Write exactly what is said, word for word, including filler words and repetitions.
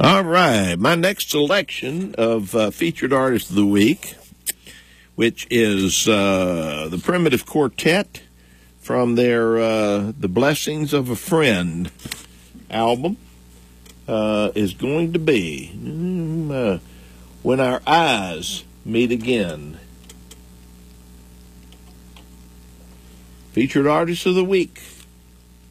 All right, my next selection of uh, featured artist of the week, which is uh, the Primitive Quartet from their uh, The Blessings of a Friend album, uh, is going to be mm, uh, When Our Eyes Meet Again. Featured artist of the week.